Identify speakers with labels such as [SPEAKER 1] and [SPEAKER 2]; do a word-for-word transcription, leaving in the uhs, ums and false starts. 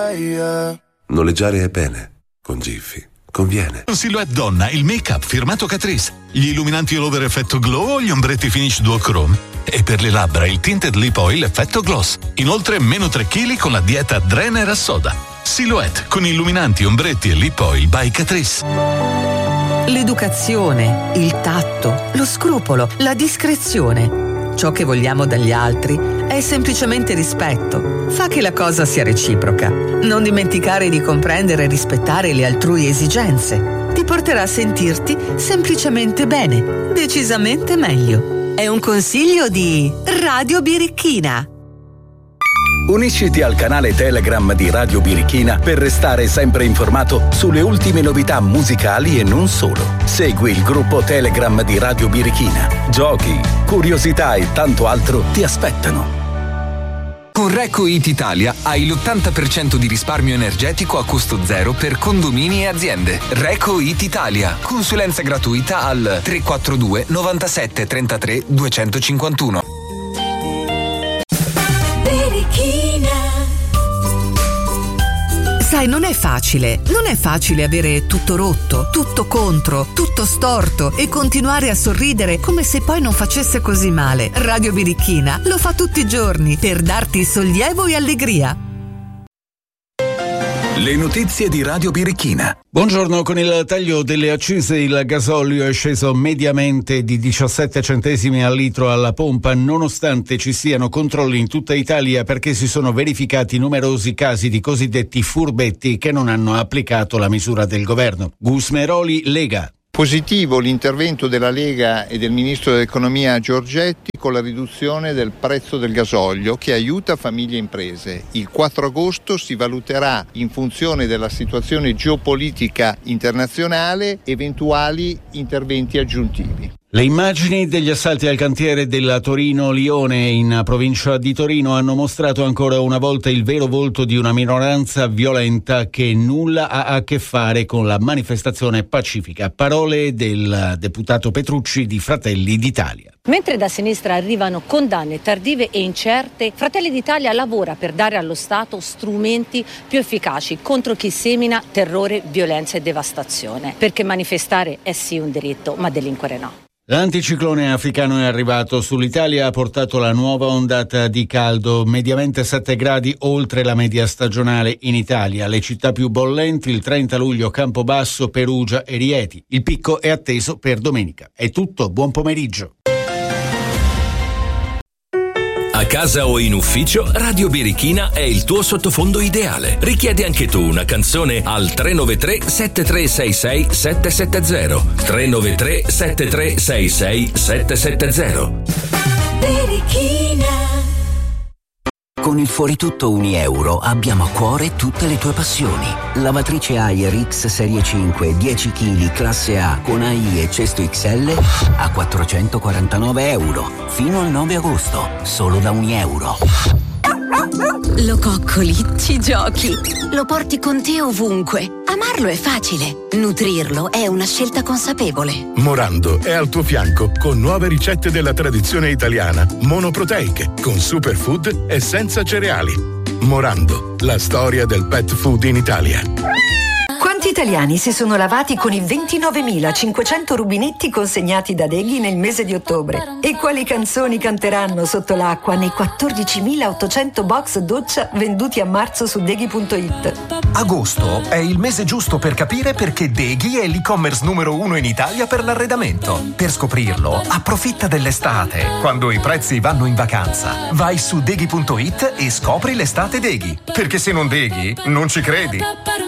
[SPEAKER 1] Noleggiare è bene, con Giffy conviene.
[SPEAKER 2] Silhouette donna, il make-up firmato Catrice, gli illuminanti all over effetto glow o gli ombretti finish duochrome. E per le labbra il tinted lip oil effetto gloss. Inoltre meno tre chili con la dieta Drener a soda. Silhouette con illuminanti, ombretti e lip oil by Catrice.
[SPEAKER 3] L'educazione, il tatto, lo scrupolo, la discrezione. Ciò che vogliamo dagli altri è semplicemente rispetto. Fa che la cosa sia reciproca. Non dimenticare di comprendere e rispettare le altrui esigenze. Ti porterà a sentirti semplicemente bene, decisamente meglio. È un consiglio di Radio Birichina.
[SPEAKER 4] Unisciti al canale Telegram di Radio Birichina per restare sempre informato sulle ultime novità musicali e non solo. Segui il gruppo Telegram di Radio Birichina. Giochi, curiosità e tanto altro ti aspettano.
[SPEAKER 5] Con ReccoIT Italia hai l'ottanta per cento di risparmio energetico a costo zero per condomini e aziende. ReccoIT Italia. Consulenza gratuita al tre quattro due novantasette trentatré duecentocinquantuno.
[SPEAKER 3] Sai, non è facile, non è facile avere tutto rotto, tutto contro, tutto storto e continuare a sorridere come se poi non facesse così male. Radio Birichina lo fa tutti i giorni per darti sollievo e allegria.
[SPEAKER 4] Le notizie di Radio Birichina.
[SPEAKER 6] Buongiorno, con il taglio delle accise il gasolio è sceso mediamente di diciassette centesimi al litro alla pompa, nonostante ci siano controlli in tutta Italia perché si sono verificati numerosi casi di cosiddetti furbetti che non hanno applicato la misura del governo. Gusmeroli, Lega.
[SPEAKER 7] Positivo l'intervento della Lega e del Ministro dell'Economia Giorgetti con la riduzione del prezzo del gasolio che aiuta famiglie e imprese. Il quattro agosto si valuterà, in funzione della situazione geopolitica internazionale, eventuali interventi aggiuntivi.
[SPEAKER 6] Le immagini degli assalti al cantiere della Torino-Lione in provincia di Torino hanno mostrato ancora una volta il vero volto di una minoranza violenta che nulla ha a che fare con la manifestazione pacifica. Parole del deputato Petrucci di Fratelli d'Italia.
[SPEAKER 8] Mentre da sinistra arrivano condanne tardive e incerte, Fratelli d'Italia lavora per dare allo Stato strumenti più efficaci contro chi semina terrore, violenza e devastazione. Perché manifestare è sì un diritto, ma delinquere no.
[SPEAKER 6] L'anticiclone africano è arrivato sull'Italia, ha portato la nuova ondata di caldo, mediamente sette gradi oltre la media stagionale in Italia. Le città più bollenti il trenta luglio Campobasso, Perugia e Rieti. Il picco è atteso per domenica. È tutto, buon pomeriggio.
[SPEAKER 9] A casa o in ufficio, Radio Birichina è il tuo sottofondo ideale. Richiedi anche tu una canzone al tre nove tre sette tre sei sei sette sette zero. tre nove tre sette tre sei sei sette sette zero.
[SPEAKER 10] Birichina. Con il Fuori Tutto Unieuro abbiamo a cuore tutte le tue passioni. Lavatrice Haier X Serie cinque dieci chili classe A con A I e cesto X L a quattrocentoquarantanove euro. Fino al nove agosto, solo da Unieuro.
[SPEAKER 11] Lo coccoli, ci giochi, lo porti con te ovunque. Amarlo è facile, nutrirlo è una scelta consapevole.
[SPEAKER 12] Morando è al tuo fianco con nuove ricette della tradizione italiana, monoproteiche, con superfood e senza cereali. Morando, la storia del pet food in Italia.
[SPEAKER 13] Quanti italiani si sono lavati con i ventinovemilacinquecento rubinetti consegnati da Deghi nel mese di ottobre? E quali canzoni canteranno sotto l'acqua nei quattordicimilaottocento box doccia venduti a marzo su Deghi punto it?
[SPEAKER 14] Agosto è il mese giusto per capire perché Deghi è l'e-commerce numero uno in Italia per l'arredamento. Per scoprirlo, approfitta dell'estate, quando i prezzi vanno in vacanza. Vai su Deghi punto it e scopri l'estate Deghi. Perché se non Deghi, non ci credi.